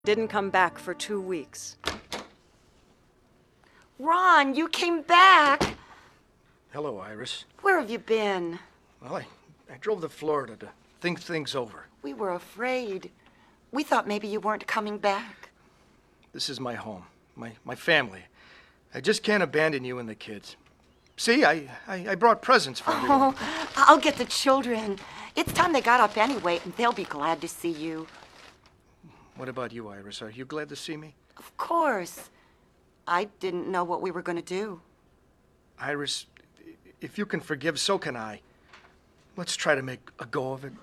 Didn't come back for 2 weeks. Ron, you came back. Hello, Iris. Where have you been? Well, I drove to Florida to think things over. We were afraid. We thought maybe you weren't coming back. This is my home, my family. I just can't abandon you and the kids. See, I brought presents for you. Oh, I'll get the children. It's time they got up anyway, and they'll be glad to see you. What about you, Iris? Are you glad to see me? Of course. I didn't know what we were going to do. Iris, if you can forgive, so can I. Let's try to make a go of it.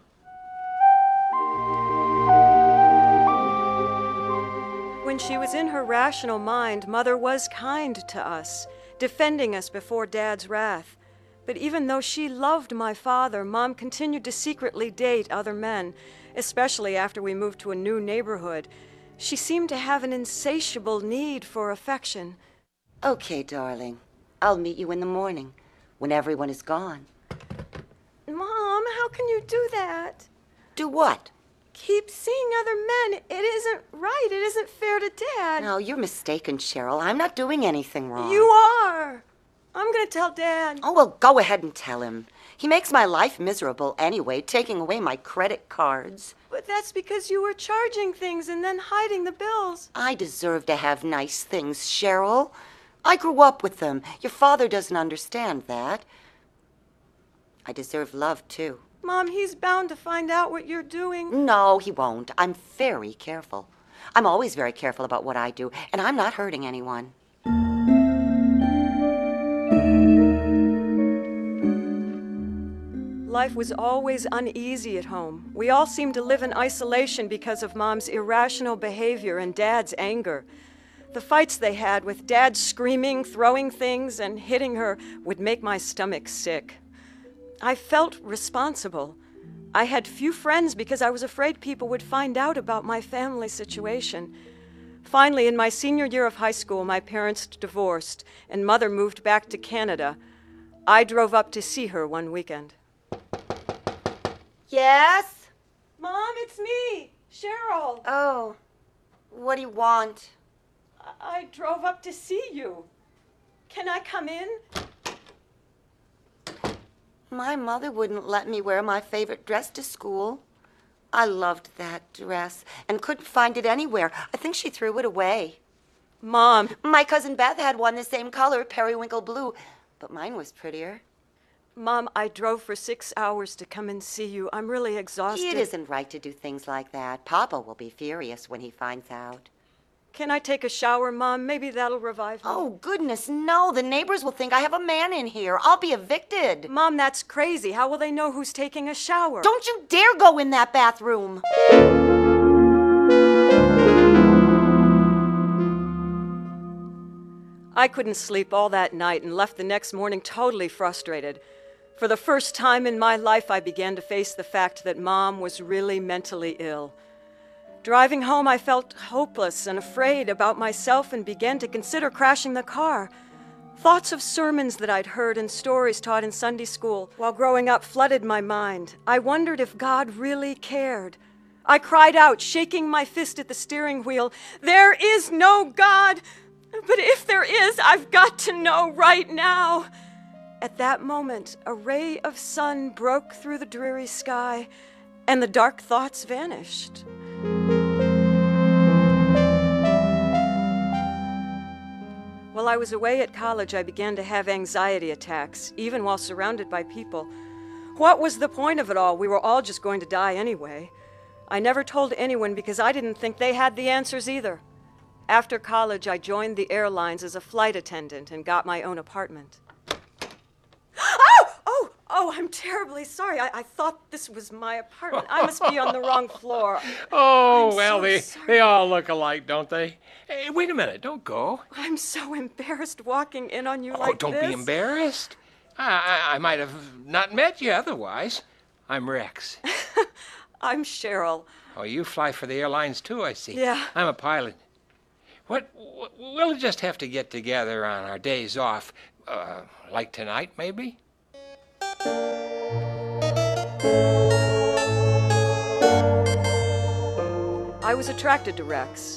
When she was in her rational mind, Mother was kind to us, defending us before Dad's wrath. But even though she loved my father, Mom continued to secretly date other men, especially after we moved to a new neighborhood. She seemed to have an insatiable need for affection. Okay, darling. I'll meet you in the morning, when everyone is gone. Mom, how can you do that? Do what? Keep seeing other men. It isn't right. It isn't fair to Dad. No, you're mistaken, Cheryl. I'm not doing anything wrong. You are. I'm going to tell Dad. Oh, well, go ahead and tell him. He makes my life miserable anyway, taking away my credit cards. But that's because you were charging things and then hiding the bills. I deserve to have nice things, Cheryl. I grew up with them. Your father doesn't understand that. I deserve love, too. Mom, he's bound to find out what you're doing. No, he won't. I'm very careful. I'm always very careful about what I do, and I'm not hurting anyone. Life was always uneasy at home. We all seemed to live in isolation because of Mom's irrational behavior and Dad's anger. The fights they had with Dad screaming, throwing things, and hitting her would make my stomach sick. I felt responsible. I had few friends because I was afraid people would find out about my family situation. Finally, in my senior year of high school, my parents divorced, and Mother moved back to Canada. I drove up to see her one weekend. Yes? Mom, it's me, Cheryl. Oh, what do you want? I drove up to see you. Can I come in? My mother wouldn't let me wear my favorite dress to school. I loved that dress and couldn't find it anywhere. I think she threw it away. Mom. My cousin Beth had one the same color, periwinkle blue, but mine was prettier. Mom, I drove for 6 hours to come and see you. I'm really exhausted. It isn't right to do things like that. Papa will be furious when he finds out. Can I take a shower, Mom? Maybe that'll revive me. Oh, goodness, no. The neighbors will think I have a man in here. I'll be evicted. Mom, that's crazy. How will they know who's taking a shower? Don't you dare go in that bathroom. I couldn't sleep all that night and left the next morning totally frustrated. For the first time in my life, I began to face the fact that Mom was really mentally ill. Driving home, I felt hopeless and afraid about myself and began to consider crashing the car. Thoughts of sermons that I'd heard and stories taught in Sunday school while growing up flooded my mind. I wondered if God really cared. I cried out, shaking my fist at the steering wheel, "There is no God! But if there is, I've got to know right now." At that moment, a ray of sun broke through the dreary sky, and the dark thoughts vanished. While I was away at college, I began to have anxiety attacks, even while surrounded by people. What was the point of it all? We were all just going to die anyway. I never told anyone because I didn't think they had the answers either. After college, I joined the airlines as a flight attendant and got my own apartment. Oh, I'm terribly sorry. I thought this was my apartment. I must be on the wrong floor. Oh, I'm well, so they all look alike, don't they? Hey, wait a minute, don't go. I'm so embarrassed walking in on you Oh, like don't this. be embarrassed. I might have not met you otherwise. I'm Rex. I'm Cheryl. Oh, you fly for the airlines too, I see. Yeah. I'm a pilot. We'll just have to get together on our days off, like tonight, maybe? I was attracted to Rex.